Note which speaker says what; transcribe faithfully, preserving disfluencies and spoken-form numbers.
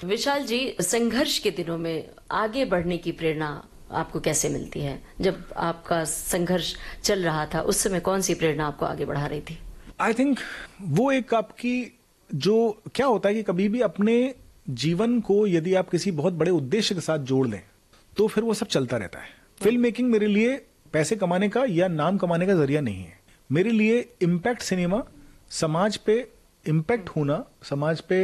Speaker 1: विशाल जी, संघर्ष के दिनों में आगे बढ़ने की प्रेरणा आपको कैसे मिलती है? जब आपका संघर्ष चल रहा था उस समय कौन सी प्रेरणा आपको आगे बढ़ा रही थी?
Speaker 2: आई थिंक वो एक आपकी जो क्या होता है कि कभी भी अपने जीवन को यदि आप किसी बहुत बड़े उद्देश्य के साथ जोड़ लें तो फिर वो सब चलता रहता है। फिल्म मेकिंग मेरे लिए पैसे कमाने का या नाम कमाने का जरिया नहीं है। मेरे लिए इम्पैक्ट सिनेमा, समाज पे इम्पैक्ट होना, समाज पे